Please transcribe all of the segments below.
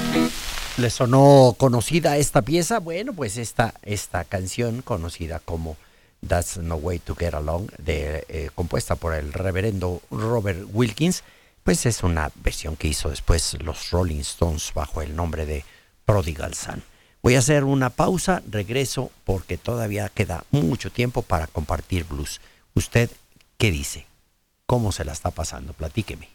¿Le sonó conocida esta pieza? Bueno, pues esta canción conocida como That's No Way to Get Along, compuesta por el reverendo Robert Wilkins, pues es una versión que hizo después los Rolling Stones bajo el nombre de Prodigal Son. Voy a hacer una pausa, regreso porque todavía queda mucho tiempo para compartir blues. ¿Usted qué dice? ¿Cómo se la está pasando? Platíqueme.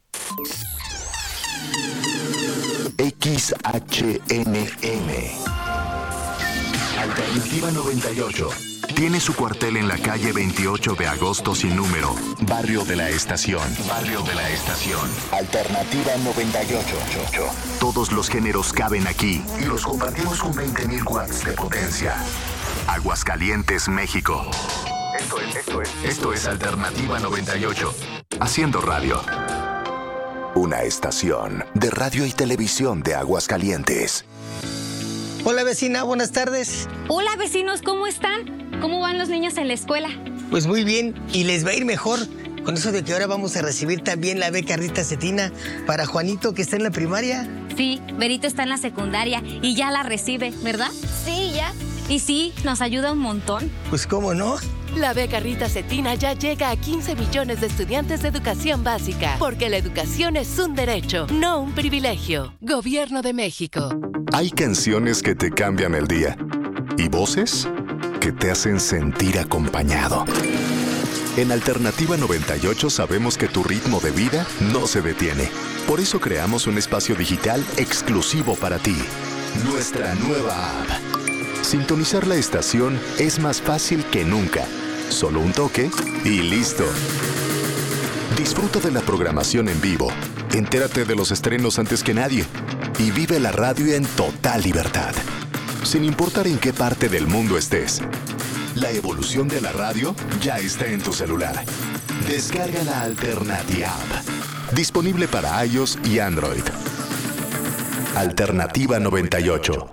XHNM Alternativa 98 tiene su cuartel en la calle 28 de agosto sin número, Barrio de la Estación. Barrio de la Estación. Alternativa 98. Todos los géneros caben aquí y los compartimos con 20.000 watts de potencia. Aguascalientes, México. Esto es Alternativa 98. Haciendo radio. Una estación de radio y televisión de Aguascalientes. Hola vecina, buenas tardes. Hola vecinos, ¿cómo están? ¿Cómo van los niños en la escuela? Pues muy bien, y les va a ir mejor con eso de que ahora vamos a recibir también la beca Rita Cetina para Juanito, que está en la primaria. Sí, Berito está en la secundaria y ya la recibe, ¿verdad? Sí, ya. Y sí, nos ayuda un montón. Pues cómo no. La beca Rita Cetina ya llega a 15 millones de estudiantes de educación básica, porque la educación es un derecho, no un privilegio. Gobierno de México. Hay canciones que te cambian el día y voces que te hacen sentir acompañado. En Alternativa 98 sabemos que tu ritmo de vida no se detiene. Por eso creamos un espacio digital exclusivo para ti. Nuestra nueva app. Sintonizar la estación es más fácil que nunca. Solo un toque y listo. Disfruta de la programación en vivo. Entérate de los estrenos antes que nadie. Y vive la radio en total libertad. Sin importar en qué parte del mundo estés. La evolución de la radio ya está en tu celular. Descarga la Alternativa App. Disponible para iOS y Android. Alternativa 98.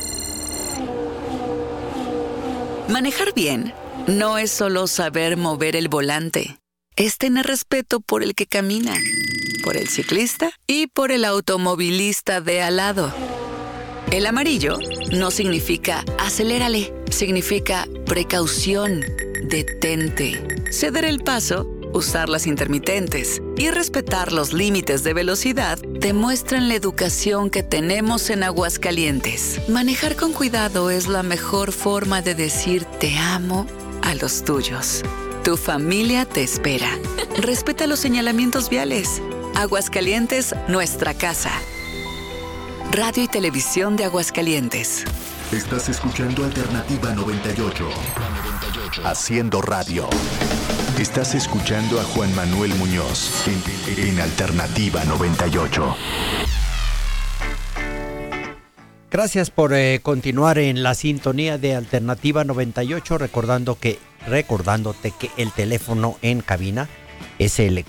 Manejar bien no es solo saber mover el volante. Es tener respeto por el que camina, por el ciclista y por el automovilista de al lado. El amarillo no significa acelérale, significa precaución, detente. Ceder el paso, usar las intermitentes y respetar los límites de velocidad demuestran la educación que tenemos en Aguascalientes. Manejar con cuidado es la mejor forma de decir te amo a los tuyos. Tu familia te espera. Respeta los señalamientos viales. Aguascalientes, nuestra casa. Radio y Televisión de Aguascalientes. Estás escuchando Alternativa 98. Haciendo radio. Estás escuchando a Juan Manuel Muñoz en Alternativa 98. Gracias por continuar en la sintonía de Alternativa 98, recordándote que el teléfono en cabina es el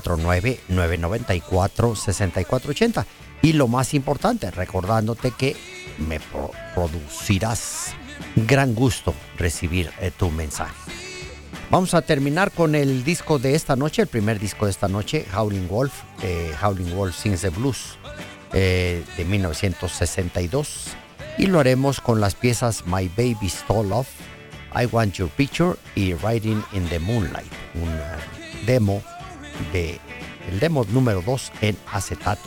449-994-6480. Y lo más importante, recordándote que me producirás gran gusto recibir tu mensaje. Vamos a terminar con el disco de esta noche, el primer disco de esta noche, Howlin' Wolf Sings the Blues, de 1962. Y lo haremos con las piezas My Baby Stole Off, I Want Your Picture y Riding in the Moonlight, el demo número 2 en acetato.